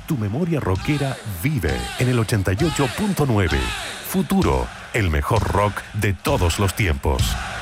Tu memoria rockera vive en el 88.9. Futuro, el mejor rock de todos los tiempos.